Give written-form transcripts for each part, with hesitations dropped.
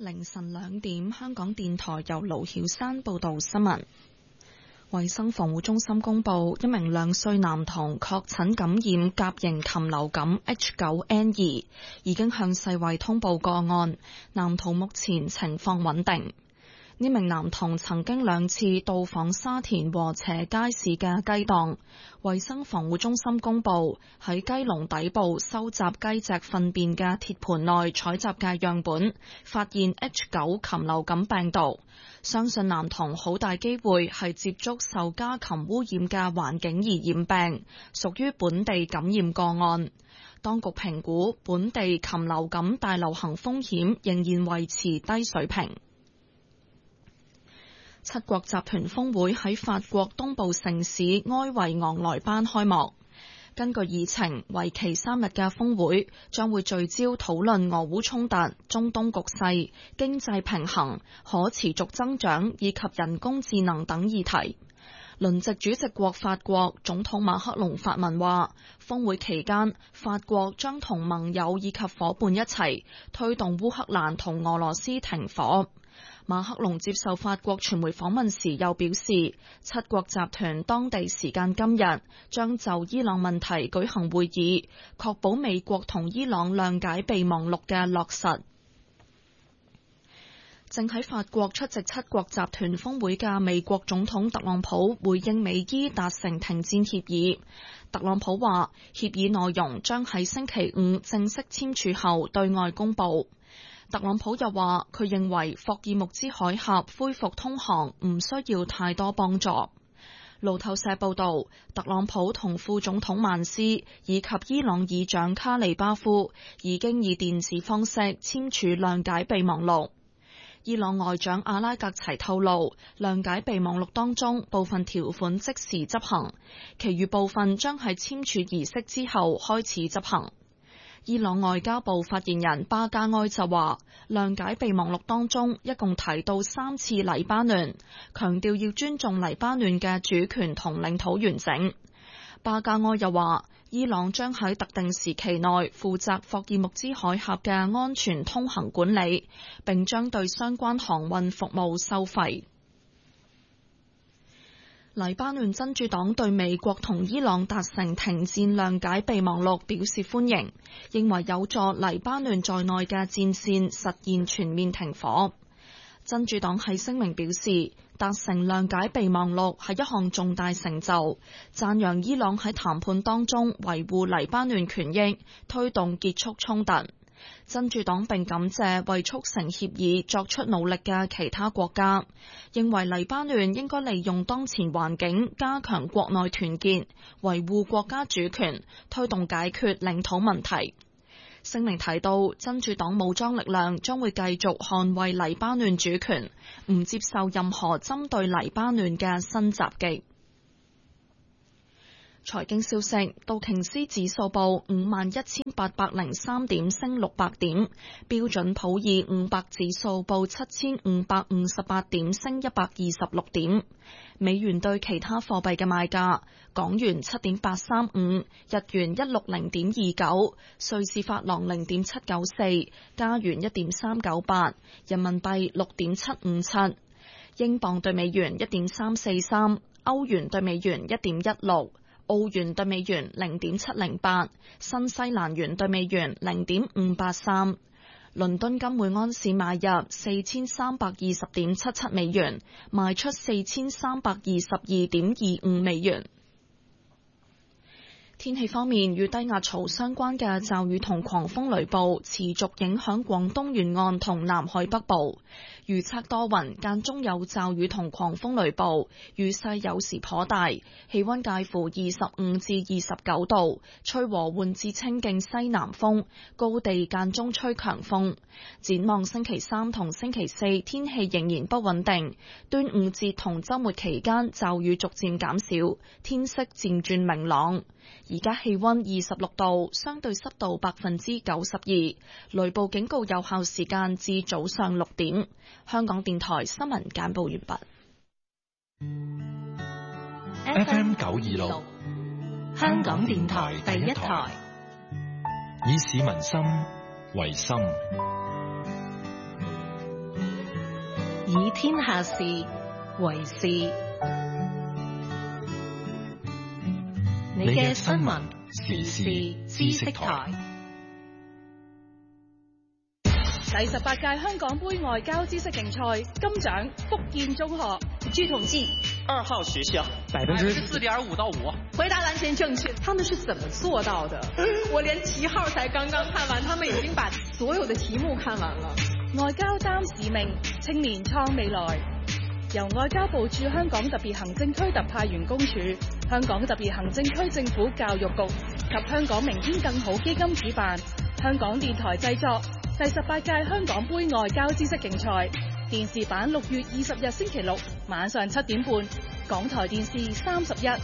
凌晨2點，香港電台由盧曉山報道新聞。衛生防護中心公布，一名2歲男童確診感染甲型禽流感 H9N2， 已經向世衛通報個案，男童目前情況穩定。呢名男童曾經2次到訪沙田禾輋街市嘅雞檔，衛生防護中心公布喺雞籠底部收集雞隻糞便嘅鐵盤內採集嘅樣本，發現 H9 禽流感病毒，相信男童好大機會係接觸受家禽污染嘅環境而染病，屬於本地感染個案。當局評估本地禽流感大流行風險仍然維持低水平。七國集團峰會喺法國東部城市埃維昂萊班開幕。根據議程，為期3日嘅峰會將會聚焦討論俄烏衝突、中東局勢、經濟平衡、可持續增長以及人工智能等議題。輪值主席國法國總統馬克龍發文話，峰會期間法國將同盟友以及夥伴一齊推動烏克蘭同俄羅斯停火。馬克龍接受法國傳媒訪問時又表示，七國集團當地時間今日將就伊朗問題舉行會議，確保美國同伊朗諒解備忘錄嘅落實。正喺法國出席七國集團峰會嘅美國總統特朗普回應美伊達成停戰協議。特朗普話，協議內容將喺星期5正式簽署後對外公佈。特朗普又話，佢認為霍爾木茲海峽恢復通航唔需要太多幫助。路透社報道，特朗普同副總統曼斯以及伊朗議長卡利巴夫已經以電子方式簽署諒解備忘錄。伊朗外長阿拉格齊透露，諒解備忘錄當中部分條款即時執行，其餘部分將喺簽署儀式之後開始執行。伊朗外交部發言人巴加埃就話，諒解備忘錄當中一共提到3次黎巴嫩，強調要尊重黎巴嫩嘅主權同領土完整。巴加埃又話，伊朗將喺特定時期內負責霍爾木茲海峽嘅安全通行管理，並將對相關航運服務收費。黎巴嫩真主黨對美國同伊朗達成停戰諒解備忘錄表示歡迎，認為有助黎巴嫩在內嘅戰線實現全面停火。真主黨喺聲明表示，達成諒解備忘錄係一項重大成就，讚揚伊朗喺談判當中維護黎巴嫩權益，推動結束衝突。真主黨並感謝為促成協議作出努力嘅其他國家，認為黎巴嫩應該利用當前環境加強國內團結，維護國家主權，推動解決領土問題。聲明提到，真主黨武裝力量將會繼續捍衛黎巴嫩主權，唔接受任何針對黎巴嫩嘅新襲擊。財經消息，道瓊斯指數報51,803點，升600點；標準普爾500指數報7,558點，升126點。美元對其他貨幣嘅賣價：港元7.835，日元160.29，瑞士法郎0.794，加元1.398，人民幣6.757，英鎊對美元1.343，歐元對美元1.16。澳元對美元0.708，新西蘭元對美元0.583。倫敦金每安士買入4320.77美元，賣出4322.25美元。天氣方面，與低壓槽相關嘅驟雨同狂風雷暴持續影響廣東沿岸同南海北部。預測多雲，間中有驟雨同狂風雷暴，雨勢有時頗大，氣溫介乎25至29度，吹和緩至清勁西南風，高地間中吹強風。展望星期3同星期4，天氣仍然不穩定。端午節同週末期間，驟雨逐漸減少，天色漸轉明朗。而家氣溫26度，相對濕度92%，雷暴警告有效時間至早上6點。香港電台新聞簡報完畢。 FM 926，香港電台第一台，以市民心為心。 以天下事為事。你嘅新聞時事知識台。 第18屆香港杯外交知識競賽金獎福建中學。據統計 ，2號學校 4.5%到5%。 回答完全正確。他們是怎麼做到的？我連7號才剛剛看完，他們已經把所有的題目看完了。外交擔使命，青年創未來。由外交部駐香港特別行政區特派員公署、香港特別行政區政府教育局及香港明天更好基金主辦，香港電台製作第18屆香港杯外交知識競賽電視版6月20日星期六晚上7點半，港台電視31。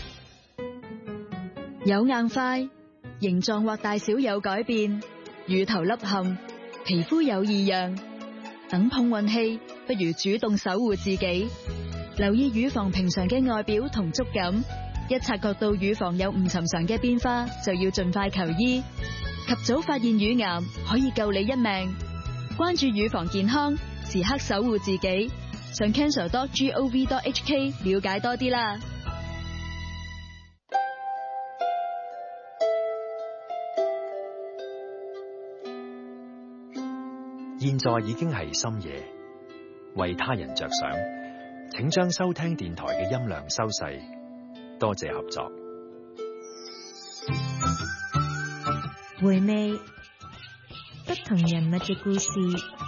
有硬塊，形狀或大小有改變，乳頭凹陷，皮膚有異樣，等碰運氣，不如主動守護自己。留意乳房平常嘅外表同觸感，一察覺到乳房有唔尋常嘅變化，就要盡快求醫。及早發現乳癌，可以救你一命。關注乳房健康，時刻守護自己。上 cancer.gov.hk 了解多啲啦。 現在已經係深夜，為他人着想，請將收聽電台嘅音量收細。多謝合作。 回味不同人物嘅故事，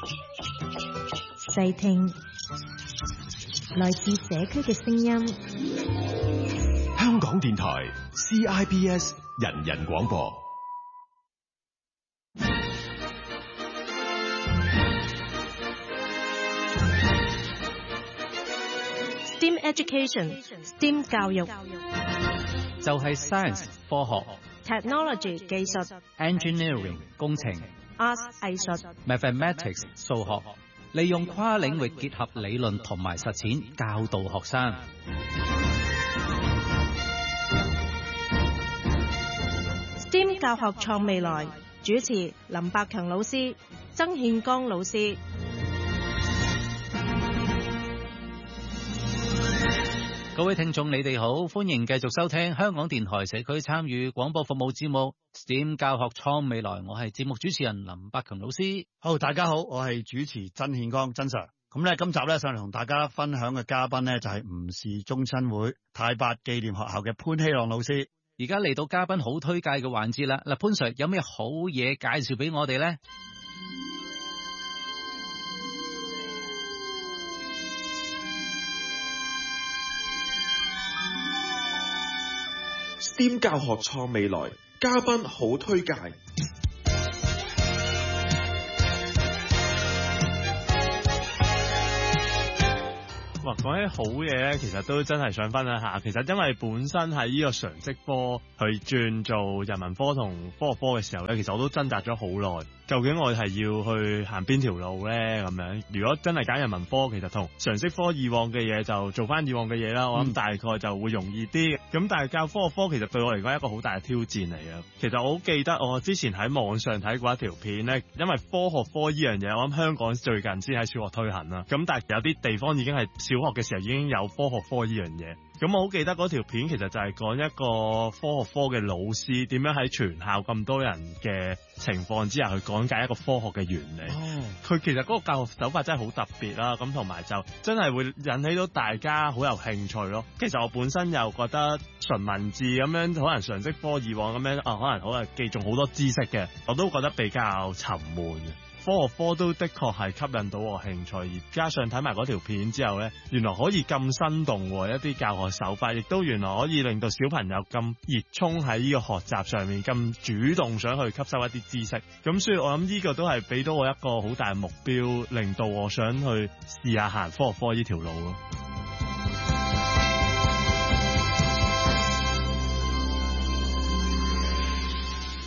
細聽來自社區嘅聲音。 香港電台 CIBS 人人廣播。 STEM Education，STEM 教育就係 science 科學、 technology 技術、 engineering 工程、 arts 藝術、 mathematics 數學，利用跨領域結合理論同埋實踐教導學生。 STEM 教學創未來，主持林百強老師、曾憲剛老師。 各位聽眾，你哋好，歡迎繼續收聽香港電台社區參與廣播服務節目 STEM 教學創未來，我係節目主持人林百強老師。 好，大家好，我係主持曾憲剛曾 Sir。咁咧，今集咧上嚟同大家分享嘅嘉賓咧就係吳氏宗親會太白紀念學校嘅潘希朗老師。 而家嚟到嘉賓好推介嘅環節啦，嗱，潘 Sir 有咩好嘢介紹俾我哋咧 ？STEM 教學創未來，嘉賓好推介。 哇，講起好嘢咧，其實都真係想分享下。其實因為本身喺呢個常識科去轉做人文科同科學科嘅時候咧，其實我都掙扎咗好耐。究竟我係要去行邊條路咧？咁樣，如果真係揀人文科，其實同常識科以往嘅嘢就做翻以往嘅嘢啦。我諗大概就會容易啲。咁但係教科學科其實對我嚟講係一個好大嘅挑戰嚟嘅。其實我好記得我之前喺網上睇過一條片咧，因為科學科呢樣嘢，我諗香港最近先喺小學推行啦。咁但係有啲地方已經係小學嘅時候已經有科學科呢樣嘢。咁我好記得嗰條片其實就係講一個科學科嘅老師點樣喺全校咁多人嘅情況之下去講解一個科學嘅原理。佢其實嗰個教學手法真係好特別啦，咁同埋就真係會引起到大家好有興趣咯。其實我本身又覺得純文字咁樣，可能常識科以往咁樣可能記住好多知識嘅，我都覺得比較沉悶嘅。科學科都的確係吸引到我興趣，而加上睇埋嗰條片之後呢，原來可以咁生動喎，一啲教學手法，亦都原來可以令到小朋友咁熱衷喺呢個學習上面，咁主動想去吸收一啲知識。咁所以我諗呢個都係俾到我一個好大嘅目標，令到我想去試下行科學科呢條路咯。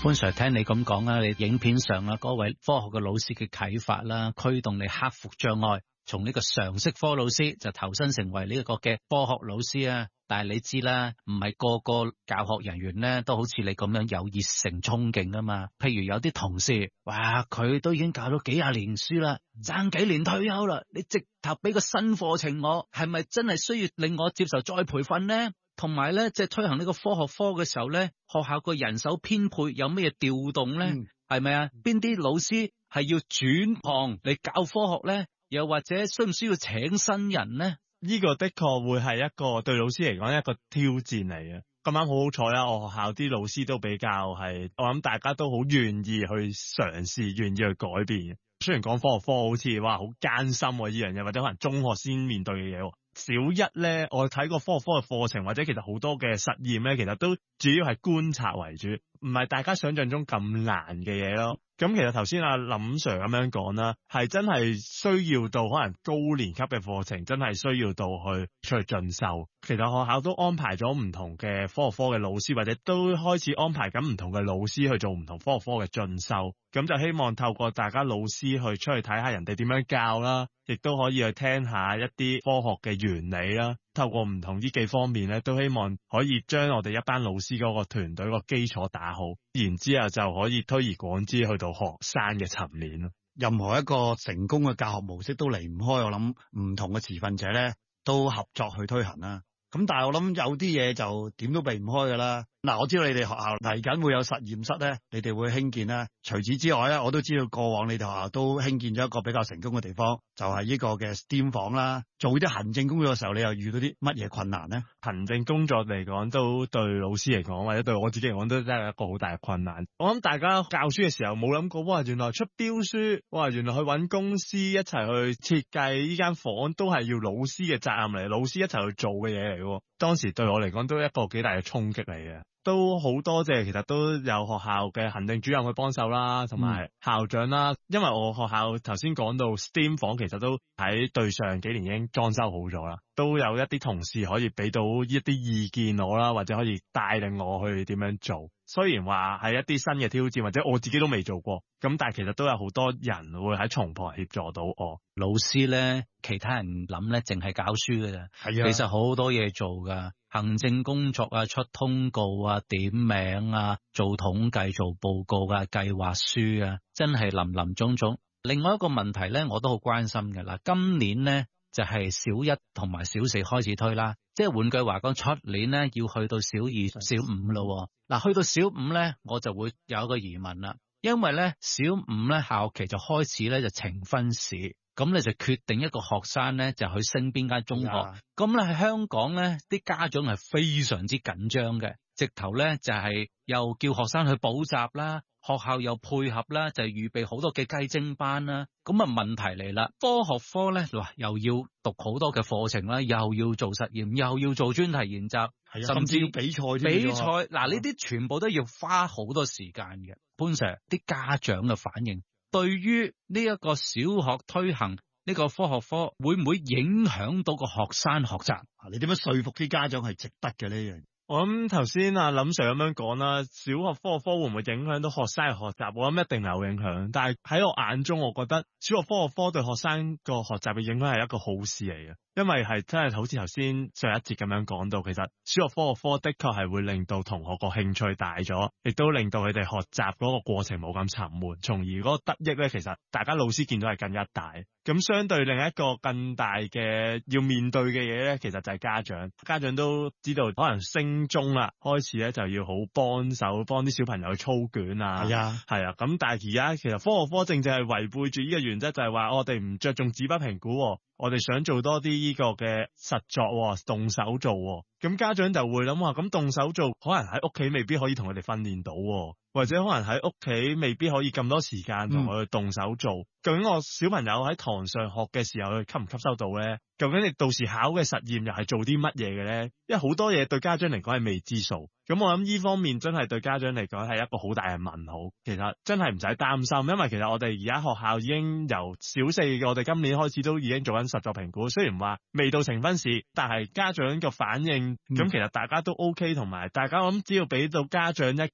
潘 Sir 聽你咁講啦，你影片上啊嗰位科學嘅老師嘅啟發啦，驅動你克服障礙，從呢個常識科老師就投身成為呢一個嘅科學老師啊。但係你知啦，唔係個個教學人員咧都好似你咁樣有熱誠衝勁啊嘛。譬如有啲同事，哇，佢都已經教咗幾廿年書啦，爭幾年退休啦，你直頭俾個新課程我，係咪真係需要令我接受再培訓呢？同埋咧，即係推行呢個科學科嘅時候咧，學校個人手編配有咩調動咧？係咪啊？邊啲老師係要轉行嚟教科學咧？又或者需唔需要請新人咧？ 呢個的確會係一個對老師嚟講一個挑戰嚟嘅。咁啱好彩啦，我學校啲老師都比較係，我諗大家都好願意去嘗試，願意去改變嘅。雖然講科學科好似哇好艱辛喎，呢樣嘢，或者可能中學先面對嘅嘢。小一咧，我睇過科學科嘅課程，或者其實好多嘅實驗咧，其實都主要係觀察為主，唔係大家想象中咁難嘅嘢咯。咁其實頭先阿林 Sir 咁樣講啦，係真係需要到可能高年級嘅課程，真係需要到去出去進修。其實學校都安排咗唔同嘅科學科嘅老師，或者都開始安排緊唔同嘅老師去做唔同科學科嘅進修。咁就希望透過大家老師去出去睇下人哋點樣教啦，亦都可以去聽下一啲科學嘅原理啦。透過唔同呢幾方面咧，都希望可以將我哋一班老師嗰個團隊個基礎打好，然之後就可以推而廣之去到學生嘅層面咯。 任何一個成功嘅教學模式都離唔開，我諗唔同嘅持份者咧都合作去推行啦。咁但係我諗有啲嘢就點都避唔開㗎啦。嗱，我知道你哋學校嚟緊會有實驗室咧，你哋會興建啦。除此之外咧，我都知道過往你哋學校都興建咗一個比較成功嘅地方，就係呢個嘅 STEAM 房啦。做啲行政工作嘅時候，你又遇到啲乜嘢困難呢？ 行政工作嚟講，都對老師嚟講，或者對我自己嚟講，都真係一個好大嘅困難。我諗大家教書嘅時候冇諗過，哇！原來出標書，哇！原來去揾公司一齊去設計呢間房，都係要老師嘅責任嚟，老師一齊去做嘅嘢嚟。當時對我嚟講，都一個幾大嘅衝擊嚟嘅。都好多謝，其實都有學校嘅行政主任去幫手啦，同埋校長啦。因為我學校頭先講到 STEAM 房，其實都喺對上幾年已經裝修好咗啦，都有一啲同事可以俾到一啲意見我啦，或者可以帶領我去點樣做。雖然話係一啲新嘅挑戰，或者我自己都未做過，咁但係其實都有好多人會喺從旁協助到我。 老師咧，其他人諗咧，淨係教書㗎咋。係啊，其實好多嘢做㗎，行政工作啊，出通告啊，點名啊，做統計、做報告啊，計劃書啊，真係林林總總。另外一個問題咧，我都好關心嘅啦。今年咧就係小一同埋小四開始推啦，即係換句話講，出年咧要去到小二、小五咯。嗱，去到小五咧，我就會有一個疑問啦，因為咧小五咧下學期就開始咧就呈分試。咁你就決定一個學生咧就去升邊間中學，咁咧喺香港咧啲家長係非常之緊張嘅，直頭咧就係又叫學生去補習啦，學校又配合啦，就係預備好多嘅雞精班啦。咁啊問題嚟啦，科學科咧又要讀好多嘅課程啦，又要做實驗，又要做專題研習，甚至要比賽。嗱，呢啲全部都要花好多時間嘅。潘 Sir， 啲家長嘅反應對於呢一個小學推行呢個科學科，會唔會影響到個學生學習？ 你點樣說服啲家長係值得嘅呢樣？ 我諗頭先阿林 Sir 咁樣講啦，小學科學科會唔會影響到學生嘅學習？我諗一定有影響，但係喺我眼中，我覺得小學科學科對學生個學習嘅影響係一個好事嚟嘅。因為係真係好似頭先上一節咁樣講到，其實小學科學科的確係會令到同學個興趣大咗，亦都令到佢哋學習嗰個過程冇咁沉悶，從而嗰個得益咧，其實大家老師見到係更加大。咁相對另一個更大嘅要面對嘅嘢咧，其實就係家長。家長都知道，可能升中啦，開始咧就要好幫手幫啲小朋友去操卷啊。係啊。咁但係而家其實科學科正係違背住呢個原則，就係話我哋唔着重紙筆評估。我哋想做多啲呢個嘅實作，動手做，咁家長就會諗話，咁動手做可能喺屋企未必可以同佢哋訓練到，或者可能喺屋企未必可以咁多時間同佢去動手做。究竟我小朋友喺堂上學嘅時候，佢吸唔吸收到咧？究竟你到時考嘅實驗又係做啲乜嘢嘅咧？因為好多嘢對家長嚟講係未知數。咁我諗呢方面真係對家長嚟講係一個好大嘅問號。其實真係唔使擔心，因為其實我哋而家學校已經由小四嘅我哋今年開始都已經做緊實作評估。雖然話未到呈分試，但係家長嘅反應咁其實大家都 OK， 同埋大家諗只要俾到家長一個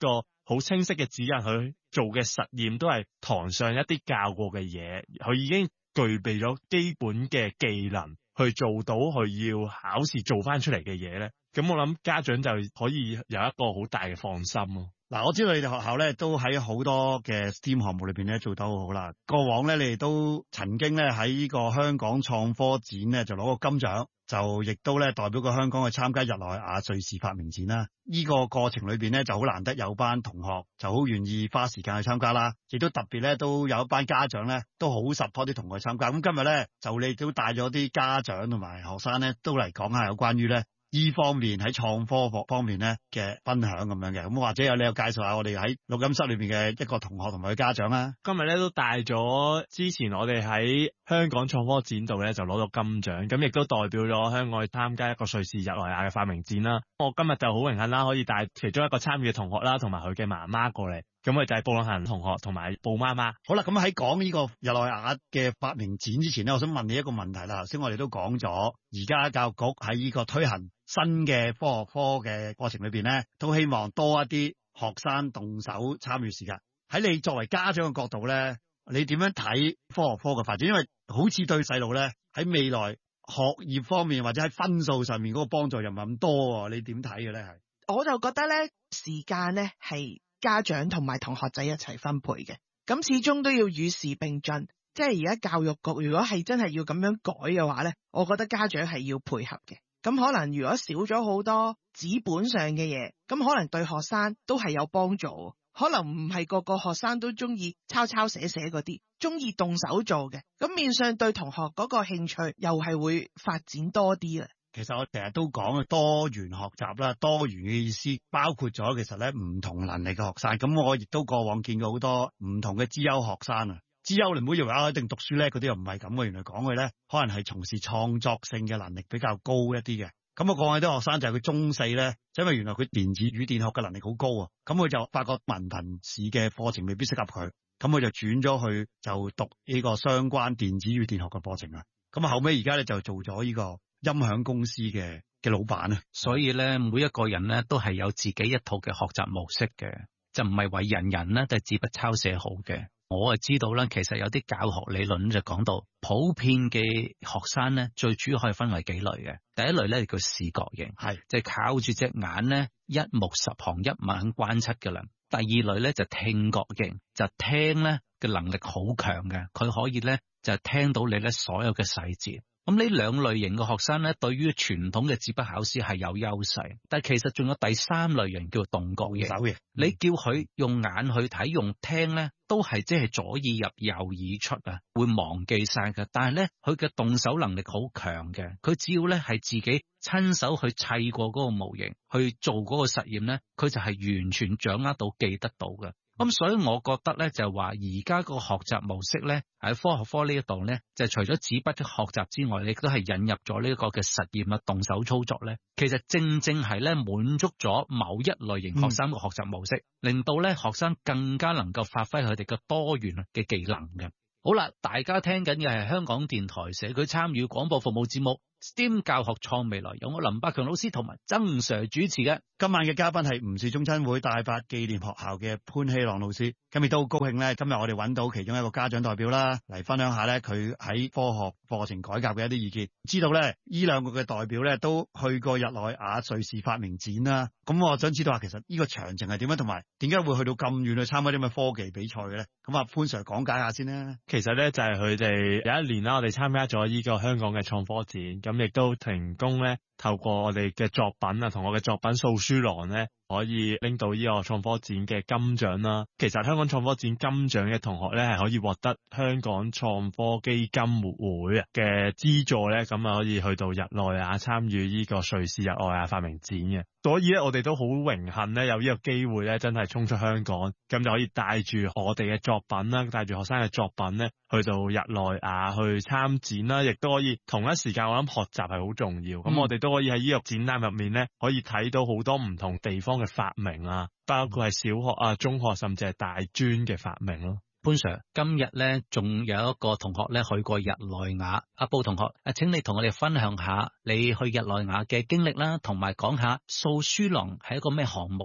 好清晰嘅指引，佢做嘅實驗都係堂上一啲教過嘅嘢，佢已經具備咗基本嘅技能去做到佢要考試做翻出嚟嘅嘢咧。咁我諗家長就可以有一個好大嘅放心咯。 嗱，我知道你哋學校咧都喺好多嘅 STEAM 項目裏邊咧做得好好啦。過往咧你哋都曾經咧喺呢個香港創科展咧就攞過金獎，就亦都咧代表過香港去參加日內瓦瑞士發明展啦。呢個過程裏邊咧就好難得有班同學就好願意花時間去參加啦，亦都特別咧都有一班家長咧都好 support 啲同學參加。咁今日咧就你都帶咗啲家長同埋學生咧都嚟講下有關於咧呢方面喺創科方面咧嘅分享咁樣嘅，咁或者你有介紹下我哋喺錄音室裏邊嘅一個同學同埋佢家長啦。 今日咧都帶咗之前我哋喺香港創科展度咧就攞到金獎，咁亦都代表咗香港去參加一個瑞士日內瓦嘅發明展啦。我今日就好榮幸啦，可以帶其中一個參與嘅同學啦，同埋佢嘅媽媽過嚟。咁佢就係布朗行同學同埋布媽媽。 好啦，咁喺講呢個日內瓦嘅發明展之前呢，我想問你一個問題啦。頭先我哋都講咗，而家教育局喺呢個推行新嘅科學科嘅過程裏邊咧，都希望多一啲學生動手參與時間。喺你作為家長嘅角度咧，你點樣睇科學科嘅發展？因為好似對細路咧喺未來學業方面或者喺分數上面嗰個幫助又唔係咁多，你點睇嘅咧？係我就覺得咧，時間咧係家長同埋同學仔一齊分配嘅，咁始終都要與時並進。即係而家教育局如果係真係要咁樣改嘅話咧，我覺得家長係要配合嘅。咁可能如果少咗好多紙本上嘅嘢，咁可能對學生都係有幫助。可能唔係個個學生都中意抄抄寫寫嗰啲，中意動手做嘅，咁面上對同學嗰個興趣又係會發展多啲啦。 其實我成日都講多元學習啦，多元嘅意思包括咗其實咧唔同能力嘅學生。咁我亦都過往見過好多唔同嘅資優學生啊。資優你唔好以為一定讀書叻嗰啲又唔係咁嘅，原來講佢咧可能係從事創作性嘅能力比較高一啲嘅。咁我講嘅啲學生就係佢中四咧，因為原來佢電子與電學嘅能力好高啊，咁佢就發覺文憑試嘅課程未必適合佢，咁佢就轉咗去就讀呢個相關電子與電學嘅課程啊。咁啊後尾而家咧就做咗呢個音響公司嘅老闆啊。 所以咧每一個人咧都係有自己一套嘅學習模式嘅，就唔係為人人咧都係紙筆抄寫好嘅。我係知道啦，其實有啲教學理論就講到，普遍嘅學生咧，最主要可以分為幾類嘅。第一類咧叫視覺型，係即係靠住隻眼咧一目十行一眼關七嘅啦。第二類咧就聽覺型，就聽咧嘅能力好強嘅，佢可以咧就聽到你咧所有嘅細節。咁呢兩類型嘅學生咧，對於傳統嘅紙筆考試係有優勢，但係其實仲有第三類型叫動覺型。你叫佢用眼去睇，用聽咧，都係即係左耳入右耳出啊，會忘記晒嘅。但係咧，佢嘅動手能力好強嘅，佢只要咧係自己親手去砌過嗰個模型，去做嗰個實驗咧，佢就係完全掌握到記得到嘅。咁所以我覺得咧就係話而家個學習模式咧喺科學科呢一度咧，就除咗紙筆嘅學習之外，亦都係引入咗呢個嘅實驗啊、動手操作咧。其實正正係咧滿足咗某一類型學生嘅學習模式，令到咧學生更加能夠發揮佢哋嘅多元嘅技能嘅。好啦，大家聽緊嘅係香港電台社區參與廣播服務節目 STEAM 教學創未來，由我林百強老師同埋曾 Sir 主持嘅。 今晚嘅嘉賓係吳氏宗親會大八紀念學校嘅潘希朗老師。今日都好高興咧，今日我哋揾到其中一個家長代表啦，嚟分享下咧佢喺科學課程改革嘅一啲意見。知道咧呢兩個嘅代表咧都去過日內瓦瑞士發明展啦。咁我想知道下其實呢個詳情係點樣，同埋點解會去到咁遠去參加啲咁嘅科技比賽嘅咧？咁啊潘 Sir 講解下先啦。 其實咧就係佢哋有一年啦，我哋參加咗呢個香港嘅創科展，咁亦都成功咧透過我哋嘅作品啊，同我嘅作品掃書郎咧，可以拎到呢個創科展嘅金獎啦。其實香港創科展金獎嘅同學咧，係可以獲得香港創科基金會嘅資助咧，咁啊可以去到日內瓦參與呢個瑞士日內瓦發明展嘅。所以咧，我哋都好榮幸咧，有呢個機會咧，真係衝出香港，咁就可以帶住我哋嘅作品啦，帶住學生嘅作品咧，去到日內瓦去參展啦，亦都可以同一時間，我諗學習係好重要。咁我哋都可以喺呢個展覽入面咧，可以睇到好多唔同地方嘅發明啊，包括係小學啊、中學甚至係大專嘅發明咯。 潘 Sir， 今日咧仲有一個同學咧去過日內瓦，阿布同學，請你同我哋分享下你去日內瓦嘅經歷啦，同埋講下掃書郎係一個咩項目咧？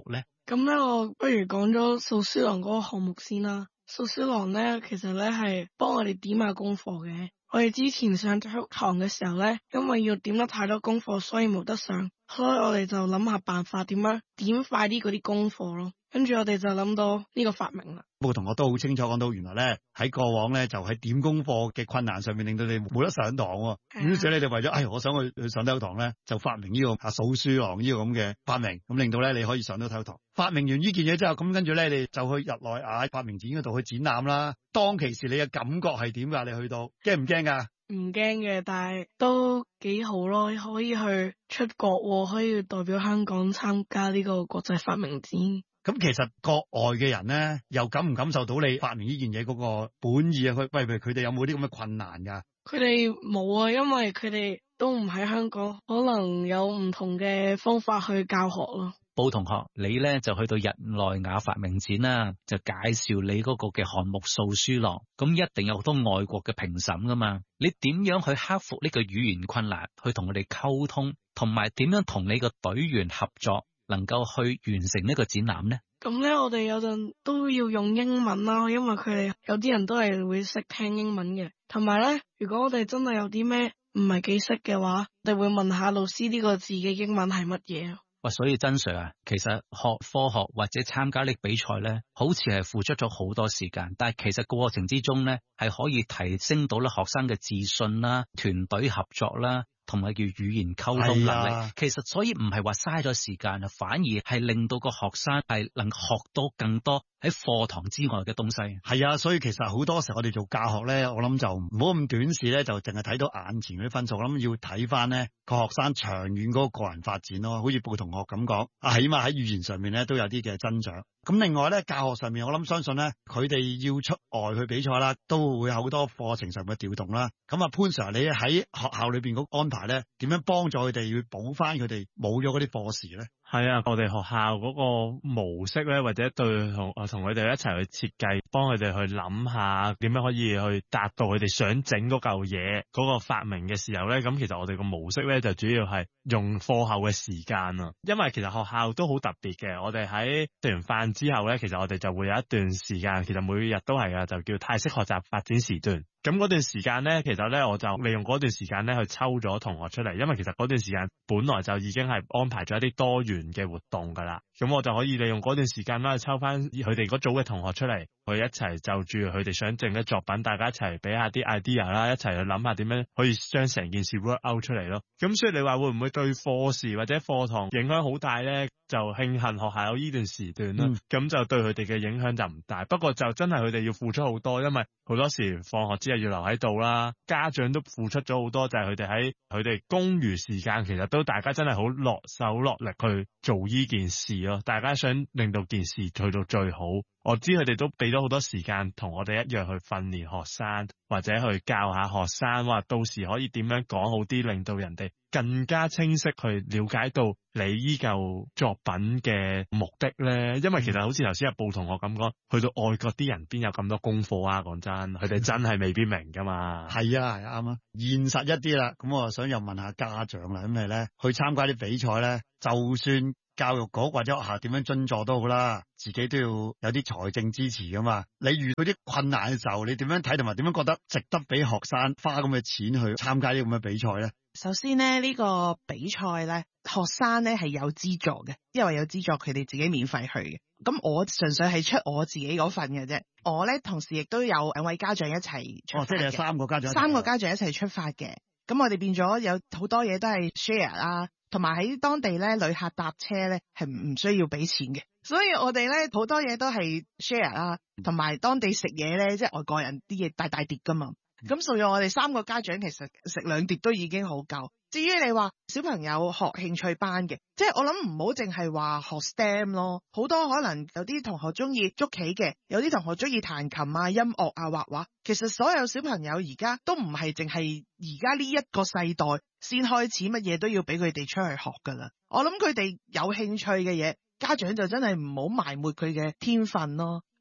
咁咧，我不如講咗數書郎嗰個項目先啦。數書郎咧，其實咧係幫我哋點下功課嘅。我哋之前上體育堂嘅時候咧，因為要點得太多功課，所以冇得上，所以我哋就諗下辦法點樣點快啲嗰啲功課咯。跟住我哋就諗到呢個發明啦。 個同學都好清楚講到，原來咧喺過往咧就喺點功課嘅困難上面，令到你冇得上堂。咁所以你哋為咗，我想去上體育堂咧，就發明呢個數書郎呢個咁嘅發明，咁令到咧你可以上到體育堂。發明完呢件嘢之後，咁跟住咧你就去日內瓦發明展嗰度去展覽啦。當其時你嘅感覺係點㗎？你去到驚唔驚㗎？ 唔驚嘅，但係都幾好咯，可以去出國，可以代表香港參加呢個國際發明展。 咁其實國外嘅人咧，又感唔感受到你發明呢件嘢嗰個本意啊？佢哋有冇啲咁嘅困難㗎？ 佢哋冇啊，因為佢哋都唔喺香港，可能有唔同嘅方法去教學咯。 布同學，你咧就去到日內瓦發明展啦，就介紹你嗰個嘅項目數書郎，咁一定有好多外國嘅評審噶嘛。你點樣去克服呢個語言困難，去同佢哋溝通，同埋點樣同你個隊員合作，能夠去完成呢個展覽呢？ 咁咧，我哋有陣都要用英文啦，因為佢哋有啲人都係會識聽英文嘅。同埋咧，如果我哋真係有啲咩唔係幾識嘅話，我哋會問下老師呢個字嘅英文係乜嘢。 所以曾 Sir 啊，其實學科學或者參加呢比賽咧，好似係付出咗好多時間，但係其實過程之中咧，係可以提升到咧學生嘅自信啦、團隊合作啦，同埋叫語言溝通能力。其實所以唔係話嘥咗時間啊，反而係令到個學生係能學到更多喺課堂之外嘅東西。 係啊，所以其實好多時候我哋做教學咧，我諗就唔好咁短視咧，就淨係睇到眼前嗰啲分數。我諗要睇翻咧個學生長遠嗰個個人發展咯。好似布同學咁講，起碼喺語言上面咧都有啲嘅增長。咁另外咧，教學上面我相信咧，佢哋要出外去比賽啦，都會有好多課程上嘅調動啦。咁啊，潘 Sir 你喺學校裏邊嗰個安排咧，點樣幫助佢哋要補翻佢哋冇咗嗰啲課時咧？ 係啊，我哋學校嗰個模式咧，或者對同佢哋一齊去設計，幫佢哋去諗下點樣可以去達到佢哋想整嗰嚿嘢嗰個發明嘅時候咧，咁其實我哋個模式咧就主要係用課後嘅時間啊，因為其實學校都好特別嘅，我哋喺食完飯之後咧，其實我哋就會有一段時間，其實每日都係啊，就叫泰式學習發展時段。咁嗰段時間咧，其實咧我就利用嗰段時間咧去抽咗同學出嚟，因為其實嗰段時間本來就已經係安排咗一啲多元嘅活動噶啦，咁我就可以利用嗰段時間啦，去抽翻佢哋嗰組嘅同學出嚟，去一齊就住佢哋想整嘅作品，大家一齊俾下啲 idea 啦，一齊去諗下點樣可以將成件事 work out 出嚟咯。咁所以你話會唔會對課時或者課堂影響好大咧？就慶幸學校有呢段時段啦，咁就對佢哋嘅影響就唔大。不過就真係佢哋要付出好多，因為好多時放學之後要留喺度啦，家長都付出咗好多，就係佢哋喺佢哋公餘時間，其實都大家真係好落手落力去做呢件事咯。大家想令到件事去到最好，我知佢哋都俾咗好多時間同我哋一樣去訓練學生，或者去教下學生，話到時可以點樣講好啲，令到人哋更加清晰去了解到你依舊作品嘅目的咧。因為其實好似頭先阿布同學咁講，去到外國啲人邊有咁多功課啊？講真，佢哋真係未必明噶嘛。 係啊，係啱啊，現實一啲啦。咁我想又問下家長啦，咁你咧去參加啲比賽咧，就算教育局或者學校點樣津助都好啦，自己都要有啲財政支持噶嘛。你遇到啲困難嘅時候，你點樣睇同埋點樣覺得值得俾學生花咁嘅錢去參加啲咁嘅比賽咧？ 首先呢，呢個比賽咧，學生咧係有資助嘅，因為有資助佢哋自己免費去嘅。咁我純粹係出我自己嗰份嘅啫。我咧同時亦都有兩位家長一齊出發嘅。即係你有三個家長一齊出發嘅。咁我哋變咗有好多嘢都係 share 啦，同埋喺當地咧旅客搭車咧係唔需要俾錢嘅，所以我哋咧好多嘢都係 share 啦，同埋當地食嘢咧即係外國人啲嘢大碟噶嘛。咁所以我哋三個家長其實食2碟都已經好夠。至於你話小朋友學興趣班嘅，即係我諗唔好淨係話學 STEM 咯，好多可能有啲同學中意捉棋嘅，有啲同學中意彈琴啊、音樂啊、畫畫。其實所有小朋友而家都唔係淨係而家呢一個世代先開始乜嘢都要俾佢哋出去學噶啦。我諗佢哋有興趣嘅嘢，家長就真係唔好埋沒佢嘅天分咯。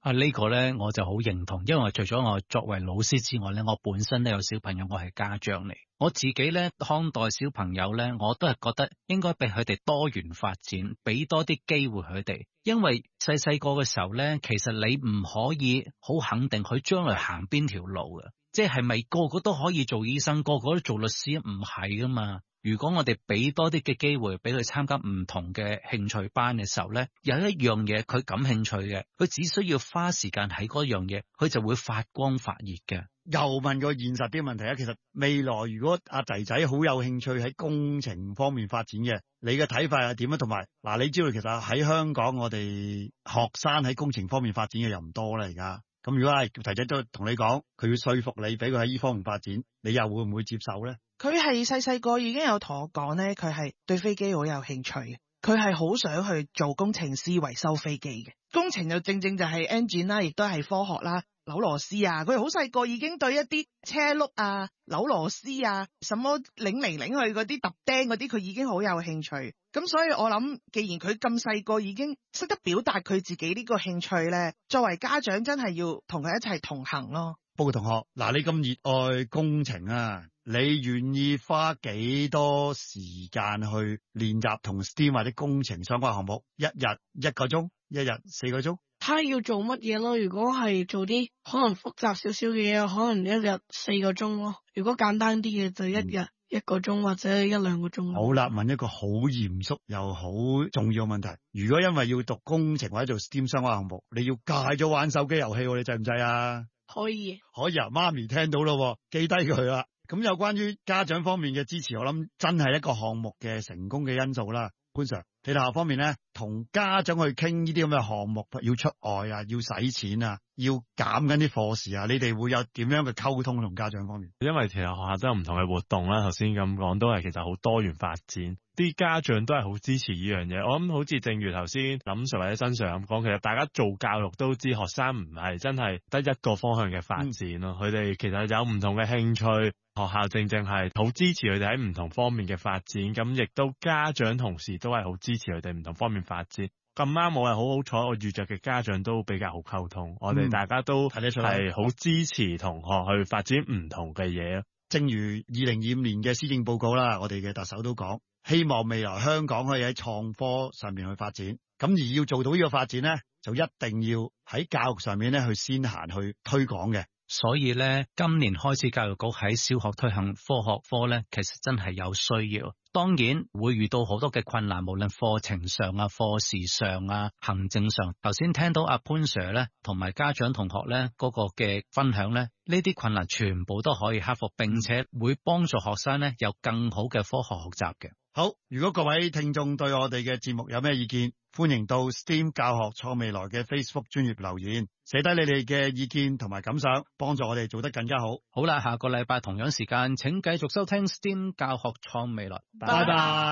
呢個咧我就好認同，因為除咗我作為老師之外咧，我本身都有小朋友，我係家長嚟。我自己咧看待小朋友咧，我都係覺得應該俾佢哋多元發展，俾多啲機會佢哋。因為細個嘅時候咧，其實你唔可以好肯定佢將來行邊條路嘅，即係咪個個都可以做醫生，個個都做律師？唔係噶嘛。如果我哋俾多啲嘅機會俾佢參加唔同嘅興趣班嘅時候咧，有一樣嘢佢感興趣嘅，佢只需要花時間喺嗰樣嘢，佢就會發光發熱嘅。 又問個現實啲問題啊，其實未來如果阿仔仔好有興趣喺工程方面發展嘅，你嘅睇法係點啊？同埋嗱，你知道其實喺香港我哋學生喺工程方面發展嘅又唔多啦，而家咁如果係仔仔都同你講，佢要說服你俾佢喺呢方面發展，你又會唔會接受咧？ 佢係細個已經有同我講咧，佢係對飛機好有興趣嘅，佢係好想去做工程師維修飛機嘅。工程就正就係 engine 啦，亦都係科學啦，扭螺絲啊，佢好細個已經對一啲車轆啊、扭螺絲啊、什麼擰嚟擰去嗰啲揼釘嗰啲，佢已經好有興趣。咁所以我諗，既然佢咁細個已經識得表達佢自己呢個興趣咧，作為家長真係要同佢一齊同行咯。 不過同學，嗱，你咁熱愛工程啊，你願意花幾多時間去練習同 STEAM 或者工程相關項目？一日1個鐘，一日4個鐘？ 睇要做乜嘢咯？如果係做啲可能複雜少少嘅嘢，可能一日4個鐘咯。如果簡單啲嘅就一日1個鐘或者1-2個鐘。 好啦，問一個好嚴肅又好重要嘅問題：如果因為要讀工程或者做 STEAM 相關項目，你要戒咗玩手機遊戲，你制唔制啊？ 可以啊，媽咪聽到咯，記低佢啦。咁有關於家長方面嘅支持，我諗真係一個項目嘅成功嘅因素啦。潘 Sir， 你哋學方面咧，同家長去傾呢啲咁嘅項目，要出外啊，要使錢啊，要減緊啲課時啊，你哋會有點樣嘅溝通同家長方面？ 因為其實學校都有唔同嘅活動啦，頭先咁講都係其實好多元發展，啲家長都係好支持呢樣嘢。我諗好似正如頭先林 Sir 或者新 Sir 咁講，其實大家做教育都知學生唔係真係得一個方向嘅發展咯，佢哋其實有唔同嘅興趣。學校正係好支持佢哋喺唔同方面嘅發展，咁亦都家長同時都係好支持佢哋唔同方面發展。咁啱我係好彩，我遇着嘅家長都比較好溝通，我哋大家都係好支持同學去發展唔同嘅嘢。 正如2025年嘅施政報告啦，我哋嘅特首都講，希望未來香港可以喺創科上面去發展。咁而要做到呢個發展呢，就一定要喺教育上面咧去先行去推廣嘅。 所以咧，今年開始教育局喺小學推行科學科咧，其實真係有需要。當然會遇到好多嘅困難，無論課程上啊、課時上啊、行政上。頭先聽到阿潘 Sir 咧，同埋家長同學咧嗰個嘅分享咧，呢啲困難全部都可以克服，並且會幫助學生咧有更好嘅科學學習嘅。 好，如果各位聽眾對我哋嘅節目有咩意見，歡迎到 STEAM 教學創未來嘅 Facebook 專頁留言，寫低你哋嘅意見同埋感想，幫助我哋做得更加好。 好啦，下個禮拜同樣時間，請繼續收聽 STEAM 教學創未來。 拜拜。